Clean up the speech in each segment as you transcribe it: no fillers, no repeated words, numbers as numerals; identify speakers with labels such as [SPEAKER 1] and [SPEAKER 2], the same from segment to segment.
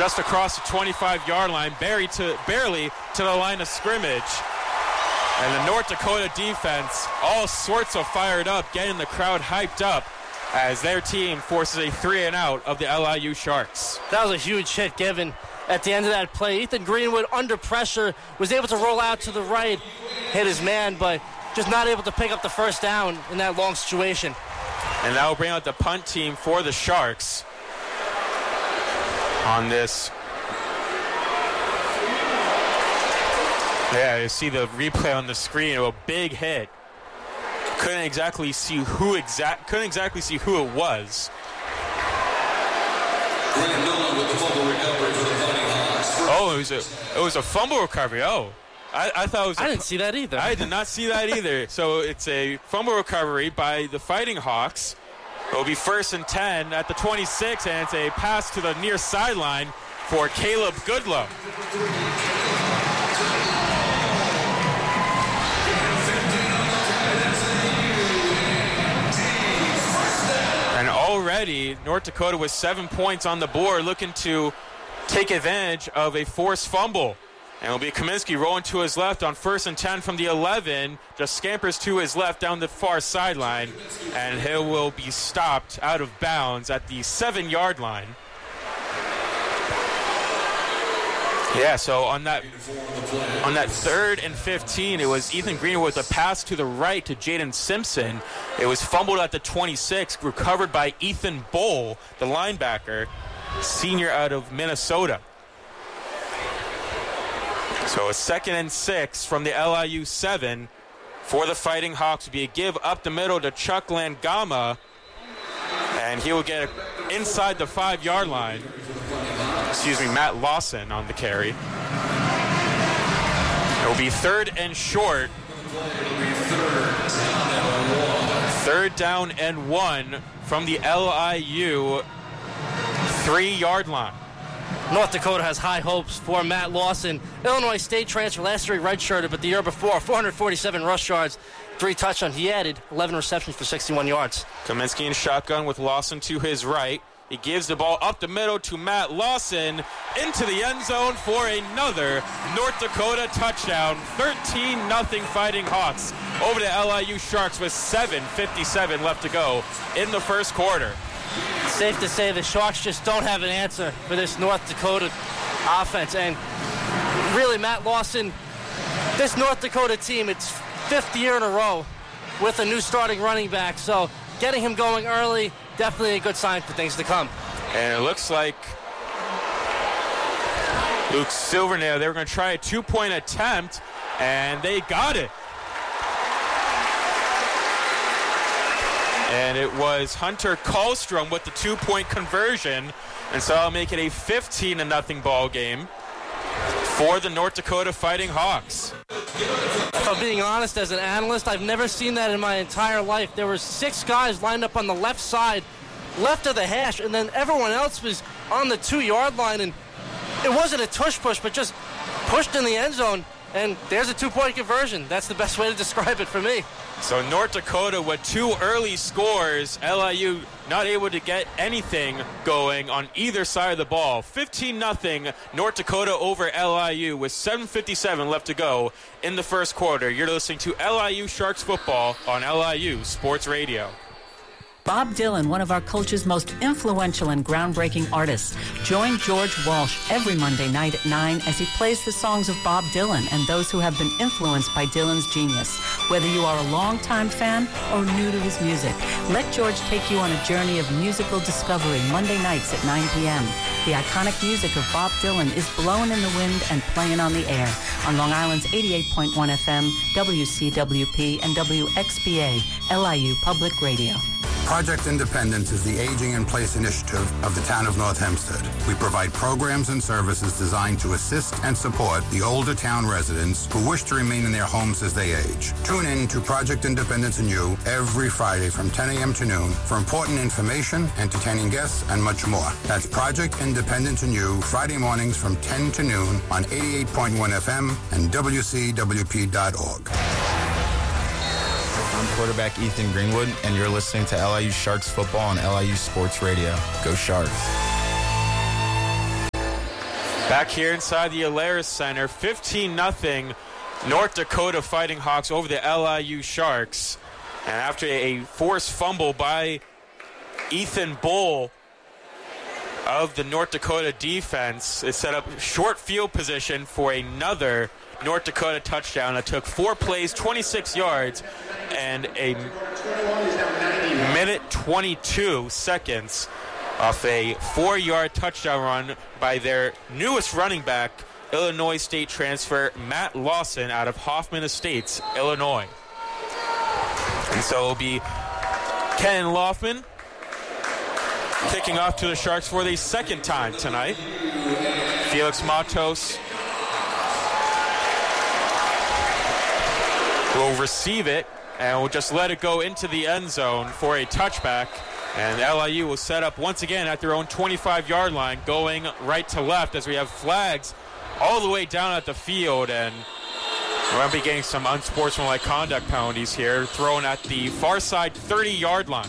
[SPEAKER 1] just across the 25-yard line, barely to the line of scrimmage. And the North Dakota defense all sorts of fired up, getting the crowd hyped up as their team forces a 3-and-out of the LIU Sharks.
[SPEAKER 2] That was a huge hit given at the end of that play. Ethan Greenwood, under pressure, was able to roll out to the right, hit his man, but just not able to pick up the first down in that long situation.
[SPEAKER 1] And that will bring out the punt team for the Sharks on this. Yeah, you see the replay on the screen. A big hit. Couldn't exactly see who it was. Oh, it was a fumble recovery. Oh, I thought it was.
[SPEAKER 2] I didn't see that either.
[SPEAKER 1] I did not see that either. So it's a fumble recovery by the Fighting Hawks. It will be 1st and 10 at the 26, and it's a pass to the near sideline for Caleb Goodlow. And already, North Dakota with 7 points on the board, looking to take advantage of a forced fumble. And it'll be Kaminsky rolling to his left on 1st and 10 from the 11. Just scampers to his left down the far sideline. And he will be stopped out of bounds at the 7-yard line. Yeah, so on that 3rd and 15, it was Ethan Greenwood with a pass to the right to Jaden Simpson. It was fumbled at the 26, recovered by Ethan Bowl, the linebacker, senior out of Minnesota. So a 2nd and 6 from the LIU 7 for the Fighting Hawks would be a give up the middle to Chuck Langama, and he will get inside the 5-yard line. Matt Lawson on the carry. It will be 3rd and short. 3rd down and 1 from the LIU 3-yard line.
[SPEAKER 2] North Dakota has high hopes for Matt Lawson. Illinois State transfer, last year he redshirted, but the year before, 447 rush yards, 3 touchdowns. He added 11 receptions for 61 yards.
[SPEAKER 1] Kaminsky in shotgun with Lawson to his right. He gives the ball up the middle to Matt Lawson into the end zone for another North Dakota touchdown. 13-0 Fighting Hawks over the LIU Sharks with 7:57 left to go in the first quarter.
[SPEAKER 2] Safe to say the Sharks just don't have an answer for this North Dakota offense. And really, Matt Lawson, this North Dakota team, it's 5th year in a row with a new starting running back. So getting him going early, definitely a good sign for things to come.
[SPEAKER 1] And it looks like Luke Silvernail, they were going to try a 2-point attempt, and they got it. And it was Hunter Kallstrom with the 2-point conversion. And so I'll make it a 15-0 ball game for the North Dakota Fighting Hawks.
[SPEAKER 2] If I'm being honest, as an analyst, I've never seen that in my entire life. There were 6 guys lined up on the left side, left of the hash, and then everyone else was on the 2-yard line. And it wasn't a tush-push, but just pushed in the end zone. And there's a 2-point conversion. That's the best way to describe it for me.
[SPEAKER 1] So North Dakota with 2 early scores. LIU not able to get anything going on either side of the ball. 15-0 North Dakota over LIU with 7:57 left to go in the first quarter. You're listening to LIU Sharks football on LIU Sports Radio.
[SPEAKER 3] Bob Dylan, one of our culture's most influential and groundbreaking artists. Join George Walsh every Monday night at 9 as he plays the songs of Bob Dylan and those who have been influenced by Dylan's genius. Whether you are a longtime fan or new to his music, let George take you on a journey of musical discovery Monday nights at 9 p.m. The iconic music of Bob Dylan is blowing in the wind and playing on the air on Long Island's 88.1 FM, WCWP, and WXBA, LIU Public Radio.
[SPEAKER 4] Project Independence is the Aging in Place initiative of the town of North Hempstead. We provide programs and services designed to assist and support the older town residents who wish to remain in their homes as they age. Tune in to Project Independence and You every Friday from 10 a.m. to noon for important information, entertaining guests, and much more. That's Project Independence and You, Friday mornings from 10 to noon on 88.1 FM and WCWP.org.
[SPEAKER 5] I'm quarterback Ethan Greenwood, and you're listening to LIU Sharks football on LIU Sports Radio. Go Sharks.
[SPEAKER 1] Back here inside the Alaris Center, 15-0 North Dakota Fighting Hawks over the LIU Sharks. And after a forced fumble by Ethan Bull of the North Dakota defense, it set up short field position for another North Dakota touchdown. It took 4 plays, 26 yards, and a minute 22 seconds off a 4-yard touchdown run by their newest running back, Illinois State transfer Matt Lawson out of Hoffman Estates, Illinois. And so it'll be Ken Loffman kicking off to the Sharks for the second time tonight. Felix Matos will receive it and will just let it go into the end zone for a touchback. And LIU will set up once again at their own 25-yard line, going right to left as we have flags all the way down at the field. And we're going to be getting some unsportsmanlike conduct penalties here, thrown at the far side 30-yard line.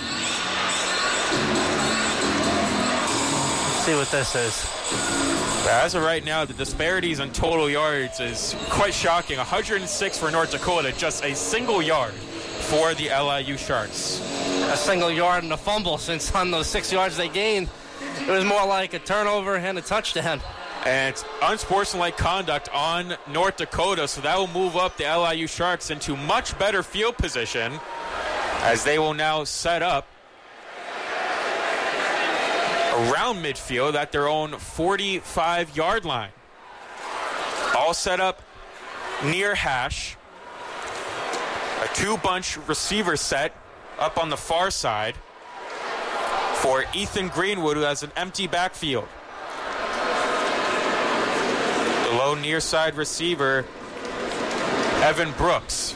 [SPEAKER 2] Let's see what this is.
[SPEAKER 1] But as of right now, the disparities in total yards is quite shocking. 106 for North Dakota, just a single yard for the LIU Sharks.
[SPEAKER 2] A single yard and a fumble, since on those 6 yards they gained, it was more like a turnover and a touchdown.
[SPEAKER 1] And it's unsportsmanlike conduct on North Dakota, so that will move up the LIU Sharks into much better field position as they will now set up around midfield at their own 45-yard line. All set up near hash. A 2-bunch receiver set up on the far side for Ethan Greenwood, who has an empty backfield. The low near side receiver, Evan Brooks.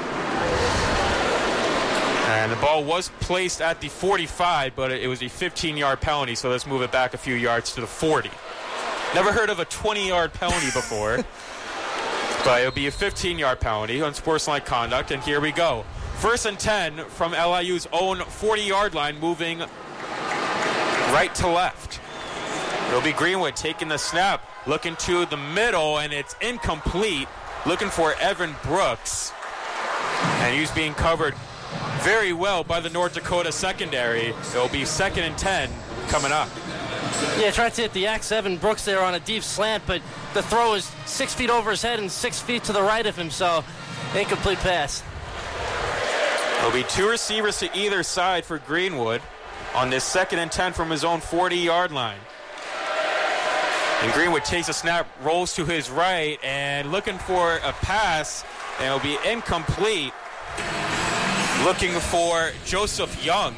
[SPEAKER 1] And the ball was placed at the 45, but it was a 15-yard penalty, so let's move it back a few yards to the 40. Never heard of a 20-yard penalty before, but it'll be a 15-yard penalty, unsportsmanlike conduct, and here we go. 1st and 10 from LIU's own 40-yard line, moving right to left. It'll be Greenwood taking the snap, looking to the middle, and it's incomplete, looking for Evan Brooks. And he's being covered very well by the North Dakota secondary. It'll be 2nd and 10 coming up.
[SPEAKER 2] Yeah, tried to hit the X. Evan Brooks there on a deep slant, but the throw is 6 feet over his head and 6 feet to the right of him, so incomplete pass.
[SPEAKER 1] There'll be 2 receivers to either side for Greenwood on this 2nd and 10 from his own 40-yard line. And Greenwood takes a snap, rolls to his right, and looking for a pass, and it'll be incomplete. Looking for Joseph Young,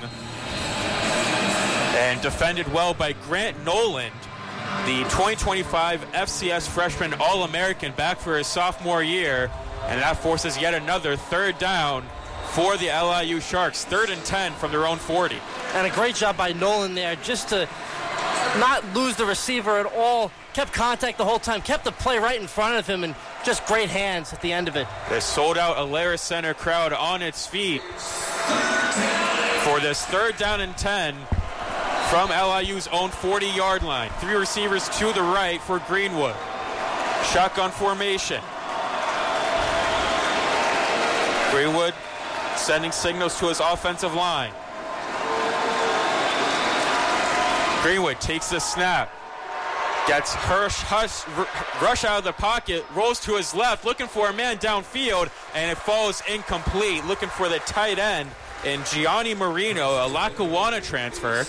[SPEAKER 1] and defended well by Grant Noland, the 2025 FCS freshman All-American, back for his sophomore year, and that forces yet another 3rd down for the LIU Sharks. 3rd and 10 from their own 40.
[SPEAKER 2] And a great job by Nolan there, just to not lose the receiver at all. Kept contact the whole time, kept the play right in front of him, and just great hands at the end of it.
[SPEAKER 1] The sold-out Alaris Center crowd on its feet for this 3rd down and 10 from LIU's own 40-yard line. 3 receivers to the right for Greenwood. Shotgun formation. Greenwood sending signals to his offensive line. Greenwood takes the snap. Gets rush out of the pocket, rolls to his left, looking for a man downfield, and it falls incomplete. Looking for the tight end in Gianni Marino, a Lackawanna transfer.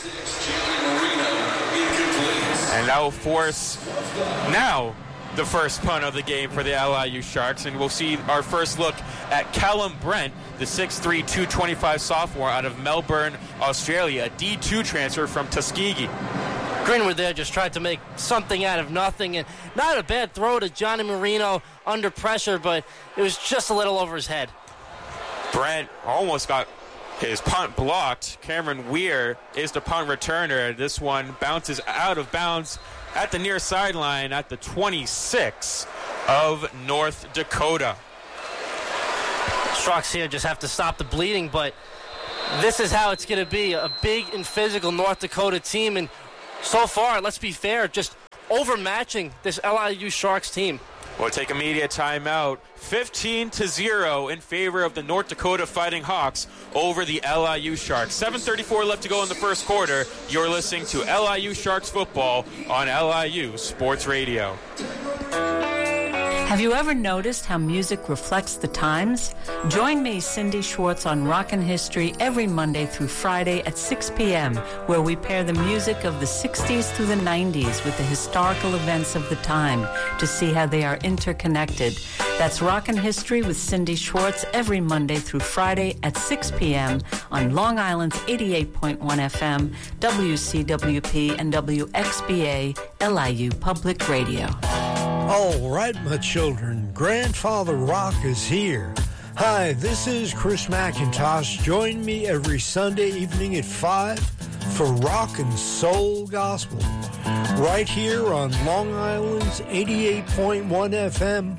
[SPEAKER 1] And that will force now the first punt of the game for the LIU Sharks. And we'll see our first look at Callum Brent, the 6'3", 225 sophomore out of Melbourne, Australia, a D2 transfer from Tuskegee.
[SPEAKER 2] Greenwood there just tried to make something out of nothing, and not a bad throw to Johnny Marino under pressure, but it was just a little over his head.
[SPEAKER 1] Brent almost got his punt blocked. Cameron Weir is the punt returner. This one bounces out of bounds at the near sideline at the 26 of North Dakota.
[SPEAKER 2] Sharks here just have to stop the bleeding, but this is how it's going to be. A big and physical North Dakota team, and so far, let's be fair, just overmatching this LIU Sharks team.
[SPEAKER 1] We'll take a media timeout. 15-0 in favor of the North Dakota Fighting Hawks over the LIU Sharks. 7:34 left to go in the first quarter. You're listening to LIU Sharks football on LIU Sports Radio.
[SPEAKER 3] Have you ever noticed how music reflects the times? Join me, Cindy Schwartz, on Rockin' History every Monday through Friday at 6 p.m., where we pair the music of the 60s through the 90s with the historical events of the time to see how they are interconnected. That's Rockin' History with Cindy Schwartz every Monday through Friday at 6 p.m. on Long Island's 88.1 FM, WCWP, and WXBA, LIU Public Radio.
[SPEAKER 6] All right, my children, Grandfather Rock is here. Hi, this is Chris McIntosh. Join me every Sunday evening at 5 for Rock and Soul Gospel, right here on Long Island's 88.1 FM,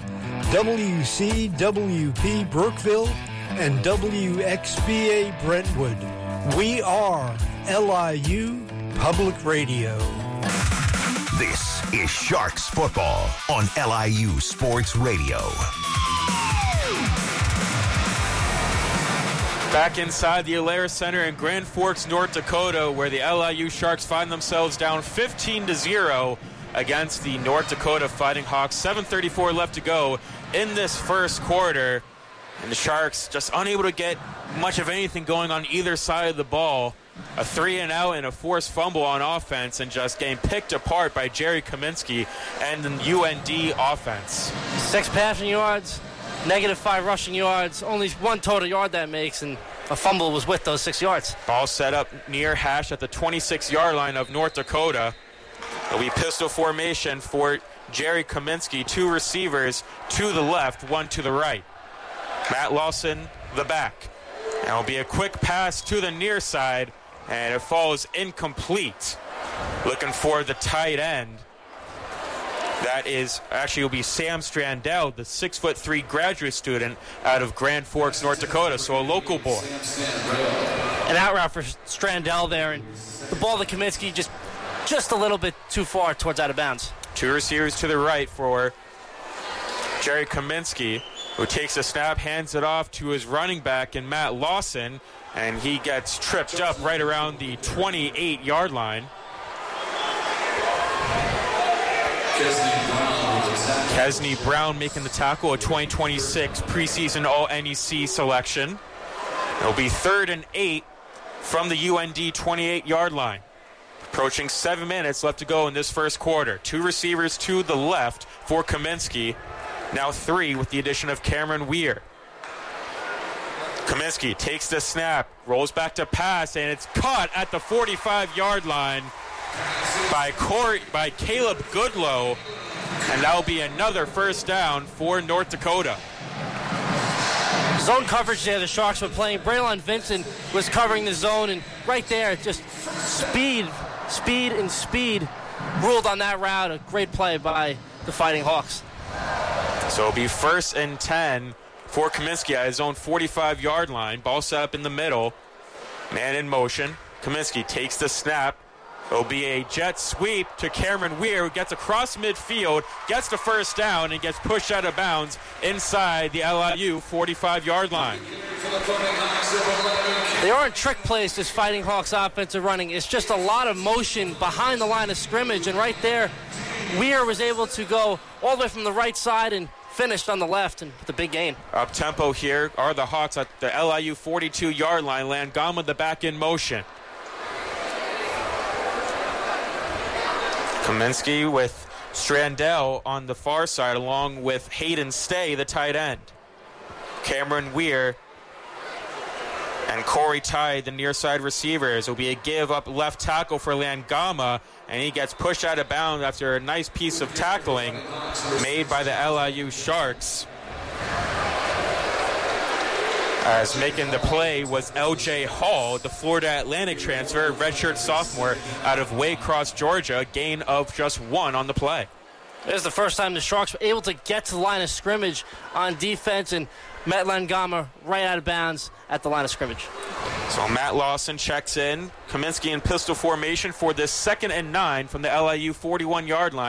[SPEAKER 6] WCWP Brookville, and WXBA Brentwood. We are LIU Public Radio.
[SPEAKER 7] This is Sharks football on LIU Sports Radio.
[SPEAKER 1] Back inside the Alair Center in Grand Forks, North Dakota, where the LIU Sharks find themselves down 15-0 against the North Dakota Fighting Hawks. 7:34 left to go in this first quarter, and the Sharks just unable to get much of anything going on either side of the ball. A 3-and-out and a forced fumble on offense, and just getting picked apart by Jerry Kaminsky and the UND offense.
[SPEAKER 2] 6 passing yards, -5 rushing yards, only 1 total yard that makes, and a fumble was with those 6 yards.
[SPEAKER 1] Ball set up near hash at the 26-yard line of North Dakota. It'll be pistol formation for Jerry Kaminsky. 2 receivers to the left, 1 to the right. Matt Lawson, the back. And it'll be a quick pass to the near side, and it falls incomplete. Looking for the tight end. That is, actually will be Sam Strandell, the 6'3" graduate student out of Grand Forks, North Dakota, so a local boy.
[SPEAKER 2] An out route for Strandell there, and the ball to Kaminsky just a little bit too far towards out of bounds.
[SPEAKER 1] 2 receivers to the right for Jerry Kaminsky, who takes a snap, hands it off to his running back in Matt Lawson, and he gets tripped up right around the 28-yard line. Kesney Brown making the tackle, a 2026 preseason All-NEC selection. It'll be 3rd and 8 from the UND 28-yard line. Approaching 7 minutes left to go in this first quarter. 2 receivers to the left for Kaminsky. Now 3 with the addition of Cameron Weir. Kaminsky takes the snap, rolls back to pass, and it's caught at the 45-yard line by Caleb Goodlow, and that'll be another first down for North Dakota.
[SPEAKER 2] Zone coverage there, the Sharks were playing. Braylon Vincent was covering the zone, and right there, just speed ruled on that route. A great play by the Fighting Hawks.
[SPEAKER 1] So it'll be 1st and 10 for Kaminsky at his own 45-yard line. Ball set up in the middle. Man in motion. Kaminsky takes the snap. It'll be a jet sweep to Cameron Weir, who gets across midfield, gets the first down, and gets pushed out of bounds inside the LIU 45-yard line.
[SPEAKER 2] They aren't trick plays, this Fighting Hawks offensive running. It's just a lot of motion behind the line of scrimmage, and right there, Weir was able to go all the way from the right side and finished on the left, and with a big gain.
[SPEAKER 1] Up tempo here are the Hawks at the LIU 42-yard line. Langama the back in motion. Kaminsky with Strandell on the far side, along with Hayden Stay, the tight end. Cameron Weir and Corey Tye, the near side receivers. It will be a give up left tackle for Langama, and he gets pushed out of bounds after a nice piece of tackling made by the LIU Sharks. As making the play was L.J. Hall, the Florida Atlantic transfer, redshirt sophomore out of Waycross, Georgia, gain of just 1 on the play.
[SPEAKER 2] This is the first time the Sharks were able to get to the line of scrimmage on defense, and Matt Langama right out of bounds at the line of scrimmage.
[SPEAKER 1] So Matt Lawson checks in. Kaminsky in pistol formation for this 2nd and 9 from the LIU 41-yard line.